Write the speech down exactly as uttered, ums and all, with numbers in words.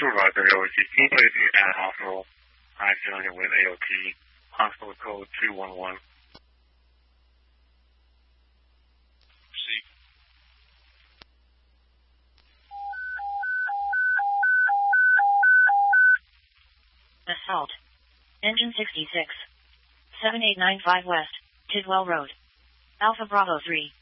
Supervisor A O T, can you please be at hospital? I'm dealing with A O T, hospital code two one one. See. Assault. Engine sixty-six. seven eight nine five West, Tidwell Road. Alpha Bravo three.